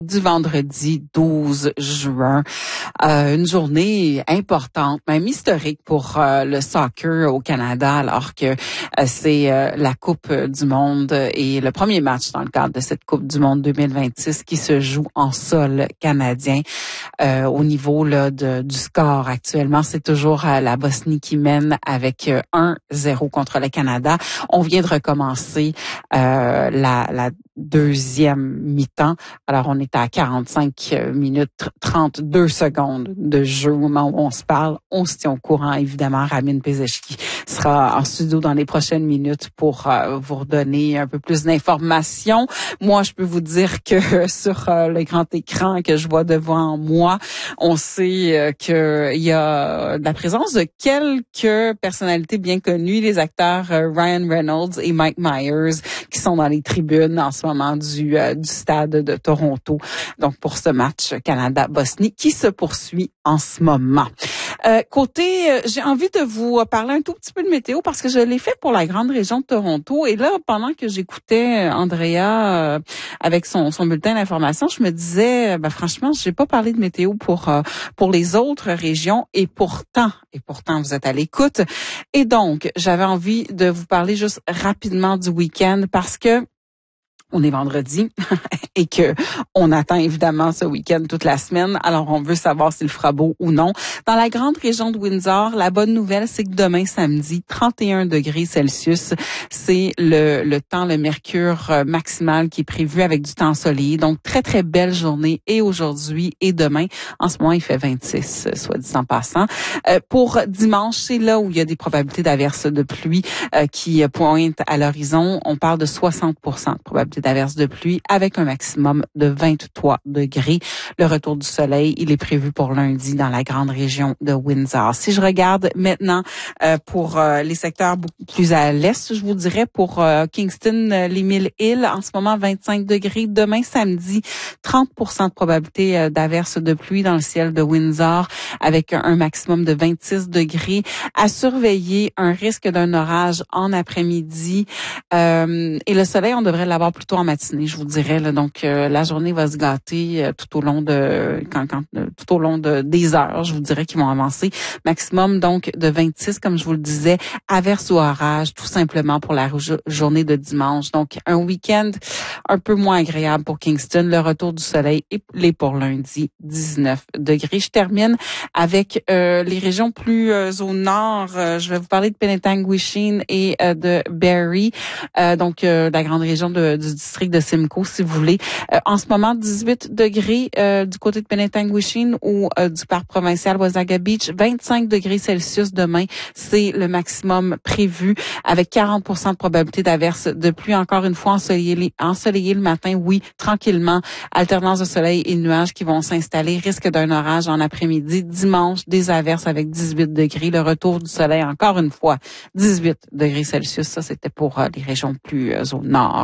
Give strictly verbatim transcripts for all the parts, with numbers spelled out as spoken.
Du vendredi douze juin, euh, une journée importante, même historique pour euh, le soccer au Canada, alors que euh, c'est euh, la Coupe du monde et le premier match dans le cadre de cette Coupe du monde deux mille vingt-six qui se joue en sol canadien. Euh, au niveau là de, du score actuellement, c'est toujours euh, la Bosnie qui mène avec euh, un zéro contre le Canada. On vient de recommencer euh, la, la deuxième mi-temps. Alors, on est à quarante-cinq minutes, trente-deux secondes de jeu au moment où on se parle. On se tient au courant, évidemment. Ramin Pezeshki sera en studio dans les prochaines minutes pour euh, vous redonner un peu plus d'informations. Moi, je peux vous dire que sur euh, le grand écran que je vois devant moi, on sait euh, qu'il y a la présence de quelques personnalités bien connues, les acteurs euh, Ryan Reynolds et Mike Myers, qui sont dans les tribunes en ce moment du, euh, du stade de Toronto. Donc, pour ce match Canada-Bosnie qui se poursuit en ce moment. Euh, côté, euh, j'ai envie de vous parler un tout petit peu de météo parce que je l'ai fait pour la grande région de Toronto. Et là, pendant que j'écoutais Andrea euh, avec son, son bulletin d'information, je me disais, ben, franchement, j'ai pas parlé de météo pour euh, pour les autres régions. Et pourtant, et pourtant, vous êtes à l'écoute. Et donc, j'avais envie de vous parler juste rapidement du week-end parce que on est vendredi et que on attend évidemment ce week-end toute la semaine. Alors, on veut savoir s'il fera beau ou non. Dans la grande région de Windsor, la bonne nouvelle, c'est que demain, samedi, trente et un degrés Celsius, c'est le, le temps, le mercure maximal qui est prévu avec du temps ensoleillé. Donc, très, très belle journée et aujourd'hui et demain. En ce moment, il fait vingt-six, soit dit en passant. Euh, pour dimanche, c'est là où il y a des probabilités d'averses de pluie euh, qui pointent à l'horizon. On parle de soixante pour cent de probabilité d'averses de pluie avec un maximum de vingt-trois degrés. Le retour du soleil, il est prévu pour lundi dans la grande région de Windsor. Si je regarde maintenant euh, pour euh, les secteurs beaucoup plus à l'est, je vous dirais pour euh, Kingston, euh, les mille îles, en ce moment vingt-cinq degrés. Demain samedi, trente pour cent de probabilité euh, d'averses de pluie dans le ciel de Windsor avec un, un maximum de vingt-six degrés. À surveiller un risque d'un orage en après-midi euh, et le soleil, on devrait l'avoir plutôt en matinée, je vous dirais. Là. Donc, euh, la journée va se gâter euh, tout au long de quand, quand euh, tout au long de des heures, je vous dirais, qui vont avancer. Maximum donc de vingt-six, comme je vous le disais, averse ou orage, tout simplement pour la journée de dimanche. Donc, un week-end un peu moins agréable pour Kingston. Le retour du soleil est pour lundi, dix-neuf degrés. Je termine avec euh, les régions plus euh, au nord. Euh, je vais vous parler de Penetanguishene et euh, de Barrie, euh, donc euh, la grande région de, du district de Simcoe, si vous voulez. Euh, en ce moment, dix-huit degrés euh, du côté de Penetanguishene ou euh, du parc provincial Wasaga Beach, vingt-cinq degrés Celsius demain, c'est le maximum prévu avec quarante pour cent de probabilité d'averse de pluie. Encore une fois, ensoleillé, ensoleillé le matin, oui, tranquillement. Alternance de soleil et nuages qui vont s'installer. Risque d'un orage en après-midi. Dimanche, des averses avec dix-huit degrés. Le retour du soleil, encore une fois, dix-huit degrés Celsius. Ça, c'était pour euh, les régions plus euh, au nord.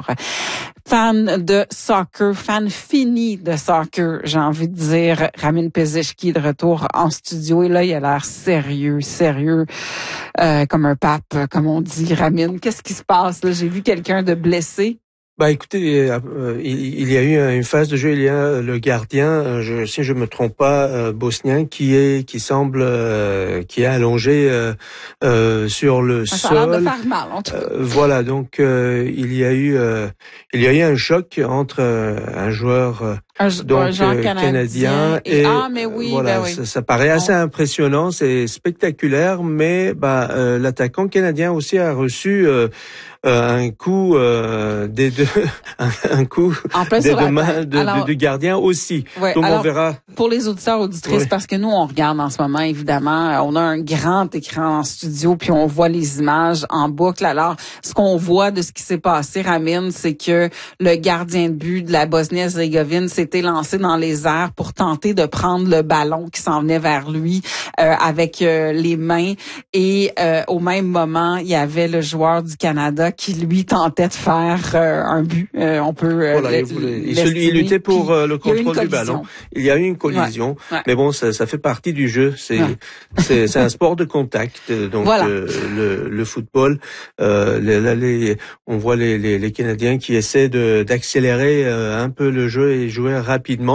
Fan de soccer, fan fini de soccer, j'ai envie de dire. Ramin Pezeshki de retour en studio. Et là, il a l'air sérieux, sérieux, euh, comme un pape, comme on dit. Ramin, qu'est-ce qui se passe là? J'ai vu quelqu'un de blessé. Bah écoutez, euh, il, il y a eu une phase de jeu, il y a le gardien, je, si je me trompe pas, euh, bosnien, qui est, qui semble, euh, qui est allongé euh, euh, sur le ça sol. Ça a l'air de faire mal, en tout cas. Euh, voilà, donc euh, il y a eu, euh, il y a eu un choc entre euh, un joueur euh, un, donc un genre euh, canadien, canadien et, et ah mais oui, voilà, ben oui. ça, ça paraît assez bon. Impressionnant, c'est spectaculaire, mais bah euh, l'attaquant canadien aussi a reçu euh, Euh, un coup euh, des deux, un, un coup des deux mains de, alors, de, du gardien aussi. Ouais, donc alors, on verra. Pour les auditeurs auditrices, ouais. Parce que nous on regarde en ce moment évidemment, on a un grand écran en studio puis on voit les images en boucle. Alors ce qu'on voit de ce qui s'est passé, Ramin, c'est que le gardien de but de la Bosnie-Herzégovine s'était lancé dans les airs pour tenter de prendre le ballon qui s'en venait vers lui euh, avec euh, les mains et euh, au même moment il y avait le joueur du Canada qui lui tentait de faire euh, un but. Euh, on peut euh, voilà, il, voulait, il, se, il luttait pour euh, le contrôle du ballon. Il y a eu une collision, ouais. Ouais. Mais bon, ça, ça fait partie du jeu. C'est ouais. c'est, c'est un sport de contact. Donc voilà. euh, le, le football, euh, les, là, les, on voit les, les, les Canadiens qui essaient de d'accélérer euh, un peu le jeu et jouer rapidement.